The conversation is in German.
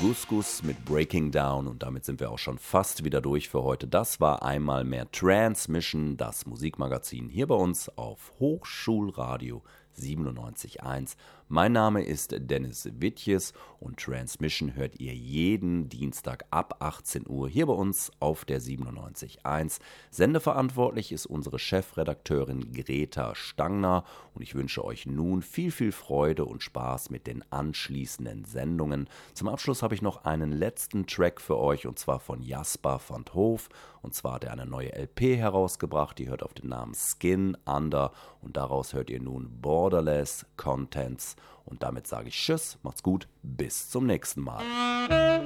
Hibiscus mit Breaking Down und damit sind wir auch schon fast wieder durch für heute. Das war einmal mehr Transmission, das Musikmagazin hier bei uns auf Hochschulradio 97.1. Mein Name ist Dennis Wittjes und Transmission hört ihr jeden Dienstag ab 18 Uhr hier bei uns auf der 97.1. Sendeverantwortlich ist unsere Chefredakteurin Greta Stangner und ich wünsche euch nun viel Freude und Spaß mit den anschließenden Sendungen. Zum Abschluss habe ich noch einen letzten Track für euch und zwar von Jasper van 't Hof. Und zwar hat er eine neue LP herausgebracht, die hört auf den Namen Skin Under und daraus hört ihr nun Borderless Contents. Und damit sage ich Tschüss, macht's gut, bis zum nächsten Mal.